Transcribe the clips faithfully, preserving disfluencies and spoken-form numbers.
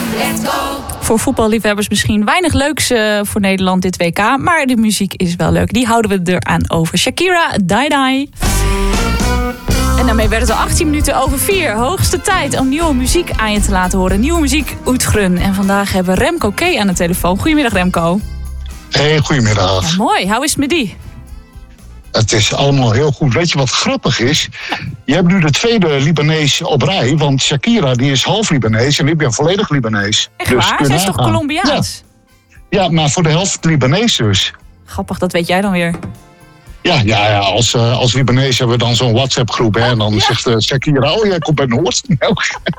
Voor voetballiefhebbers misschien weinig leuks uh, voor Nederland dit W K. Maar de muziek is wel leuk. Die houden we eraan over. Shakira, Die Die. En daarmee werd het al achttien minuten over vier. Hoogste tijd om nieuwe muziek aan je te laten horen. Nieuwe muziek Oetgrun. En vandaag hebben we Remco K. aan de telefoon. Goedemiddag Remco. Hey, goedemiddag. Ja, mooi, hoe is het met die? Het is allemaal heel goed. Weet je wat grappig is? Je hebt nu de tweede Libanees op rij. Want Shakira die is half Libanees en ik ben volledig Libanees. Echt dus waar? Ze is toch Colombiaans? Ja. ja, maar voor de helft Libanees dus. Grappig, dat weet jij dan weer. Ja, ja, ja als, uh, als Libanees hebben we dan zo'n WhatsApp-groep. Hè, en dan ja. zegt uh, Shakira, oh jij komt bij Noord. Nou,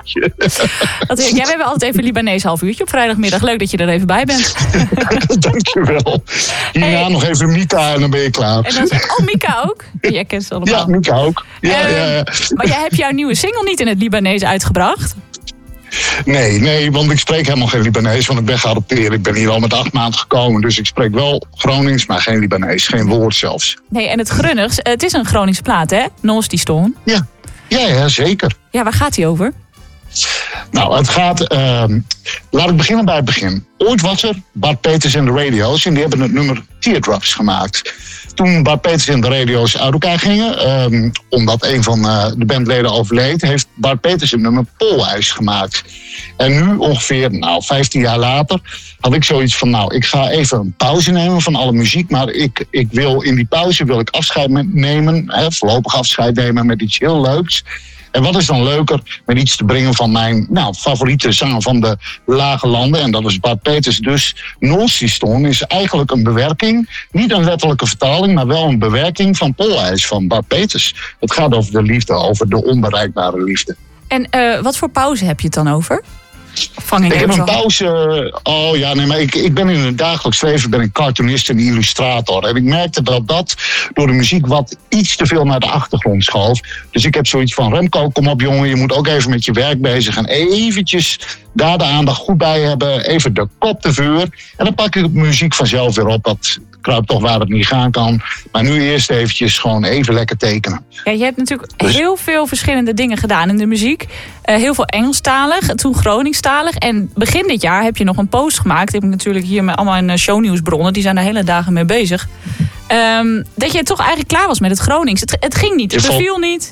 dat, ja, we hebben altijd even Libanees half uurtje op vrijdagmiddag. Leuk dat je er even bij bent. Dankjewel. Hierna hey. nog even Mika en dan ben je klaar. En dan zeg, oh, Mika ook? Jij kent ze allemaal. Ja, Mika ook. Ja, uh, ja, ja. Maar jij hebt jouw nieuwe single niet in het Libanees uitgebracht? Nee, nee, want ik spreek helemaal geen Libanees, want ik ben geadopteerd. Ik ben hier al met acht maanden gekomen, dus ik spreek wel Gronings, maar geen Libanees, geen woord zelfs. Nee, en het Grunnigs, het is een Groningse plaat, hè? Noos die Stone. Ja. Ja, ja, zeker. Ja, waar gaat die over? Nou, het gaat... Uh, laat ik beginnen bij het begin. Ooit was er Bart Peters en de Radio's en die hebben het nummer Teardrops gemaakt. Toen Bart Peters en de Radio's uit elkaar gingen, um, omdat een van uh, de bandleden overleed, heeft Bart Peters een nummer Poolijs gemaakt. En nu ongeveer, nou, vijftien jaar later, had ik zoiets van, nou, ik ga even een pauze nemen van alle muziek, maar ik, ik wil in die pauze wil ik afscheid nemen, hè, voorlopig afscheid nemen met iets heel leuks. En wat is dan leuker met iets te brengen van mijn nou, favoriete zanger van de Lage Landen. En dat is Bart Peters. Dus Noos die Stone is eigenlijk een bewerking. Niet een letterlijke vertaling, maar wel een bewerking van Poolijs van Bart Peters. Het gaat over de liefde, over de onbereikbare liefde. En uh, wat voor pauze heb je het dan over? Vang ik ik heb een pauze. Oh ja, nee, maar ik, ik ben in het dagelijks leven ben ik cartoonist en illustrator. En ik merkte dat dat door de muziek wat iets te veel naar de achtergrond schoof. Dus ik heb zoiets van, Remco, kom op jongen, je moet ook even met je werk bezig. En eventjes daar de aandacht goed bij hebben. Even de kop te vuur. En dan pak ik de muziek vanzelf weer op. Dat kruipt toch waar het niet gaan kan. Maar nu eerst eventjes gewoon even lekker tekenen. Ja, je hebt natuurlijk dus heel veel verschillende dingen gedaan in de muziek. Uh, heel veel Engelstalig, toen Groningstalig. En begin dit jaar heb je nog een post gemaakt. Ik heb natuurlijk hier met allemaal in shownieuwsbronnen. Die zijn de hele dagen mee bezig. Um, dat je toch eigenlijk klaar was met het Gronings. Het, het ging niet, het beviel niet.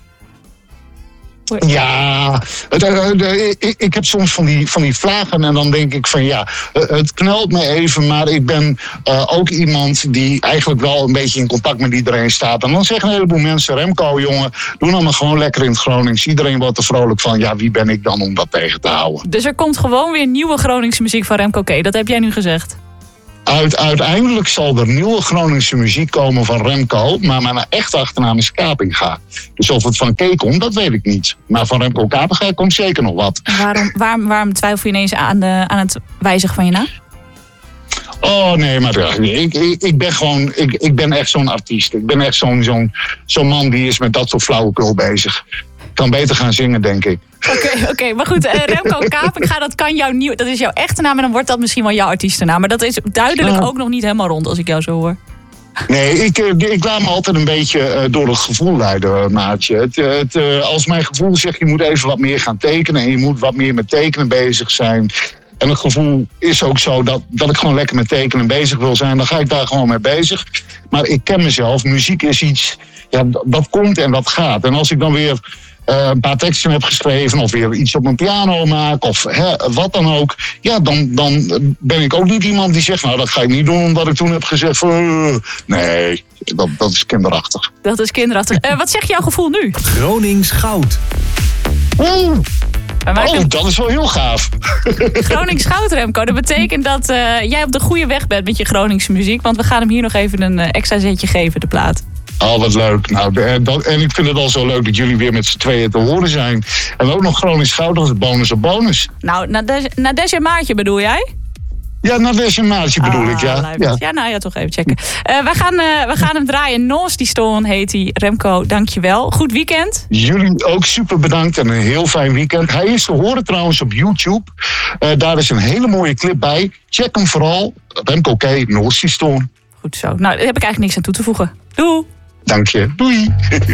Ja, het, uh, ik, ik heb soms van die, van die vragen en dan denk ik van ja, uh, het knelt me even, maar ik ben uh, ook iemand die eigenlijk wel een beetje in contact met iedereen staat. En dan zeggen een heleboel mensen, Remco jongen, doe nou maar gewoon lekker in het Gronings. Iedereen wordt er vrolijk van, ja, wie ben ik dan om dat tegen te houden? Dus er komt gewoon weer nieuwe Groningse muziek van Remco K, dat heb jij nu gezegd? Uit, uiteindelijk zal er nieuwe Groningse muziek komen van Remco, maar mijn echte achternaam is Kapinga. Dus of het van K komt, dat weet ik niet. Maar van Remco Kapinga komt zeker nog wat. Waarom, waarom, waarom twijfel je ineens aan, de, aan het wijzigen van je naam? Oh nee, maar ik, ik, ik ben gewoon, ik, ik ben echt zo'n artiest. Ik ben echt zo'n, zo'n, zo'n man die is met dat soort flauwekul bezig. Ik kan beter gaan zingen, denk ik. Oké, okay, oké, okay. Maar goed, uh, Remco Kapinga, dat kan jouw nieuw, dat is jouw echte naam en dan wordt dat misschien wel jouw artiestennaam. Maar dat is duidelijk uh. ook nog niet helemaal rond als ik jou zo hoor. Nee, ik, ik laat me altijd een beetje uh, door het gevoel leiden, maatje. Het, het, uh, als mijn gevoel zegt, je moet even wat meer gaan tekenen en je moet wat meer met tekenen bezig zijn. En het gevoel is ook zo dat, dat ik gewoon lekker met tekenen bezig wil zijn. Dan ga ik daar gewoon mee bezig. Maar ik ken mezelf. Muziek is iets, ja, dat komt en dat gaat. En als ik dan weer uh, een paar teksten heb geschreven of weer iets op mijn piano maak of hè, wat dan ook. Ja, dan, dan ben ik ook niet iemand die zegt, nou dat ga ik niet doen omdat ik toen heb gezegd van uh, nee, dat, dat is kinderachtig. Dat is kinderachtig. Uh, wat zegt jouw gevoel nu? Gronings goud. Oeh. Oh, dat is wel heel gaaf. Gronings goud, Remco. Dat betekent dat uh, jij op de goede weg bent met je Groningse muziek. Want we gaan hem hier nog even een uh, extra zetje geven, de plaat. Oh, wat leuk. Nou, de, dat, en ik vind het al zo leuk dat jullie weer met z'n tweeën te horen zijn. En ook nog Gronings goud als bonus op bonus. Nou, na Desje Maatje bedoel jij? Ja, naar deze maatje bedoel ah, ik, ja. ja. Ja, nou ja, toch even checken. Uh, we, gaan, uh, we gaan hem draaien. Noos die Stone heet hij. Remco, dankjewel. Goed weekend. Jullie ook super bedankt en een heel fijn weekend. Hij is te horen trouwens op YouTube. Uh, daar is een hele mooie clip bij. Check hem vooral. Remco K, Noos die Stone. Goed zo. Nou, daar heb ik eigenlijk niks aan toe te voegen. Doei. Dank je. Doei.